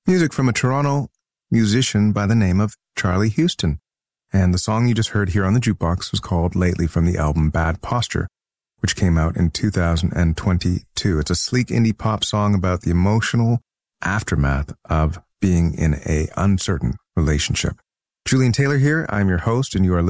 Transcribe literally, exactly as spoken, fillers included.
Music from a Toronto musician by the name of Charlie Houston. And the song you just heard here on the jukebox was called Lately from the album Bad Posture, which came out in two thousand twenty-two. It's a sleek indie pop song about the emotional aftermath of being in a uncertain relationship. Julian Taylor here. I'm your host, and you are listening